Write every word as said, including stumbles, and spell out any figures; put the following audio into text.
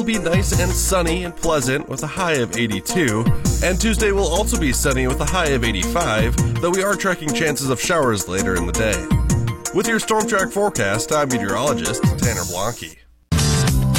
will be nice and sunny and pleasant with a high of eighty-two, and Tuesday will also be sunny with a high of eighty-five, though we are tracking chances of showers later in the day. With your Storm Track forecast, I'm meteorologist Tanner Blanke.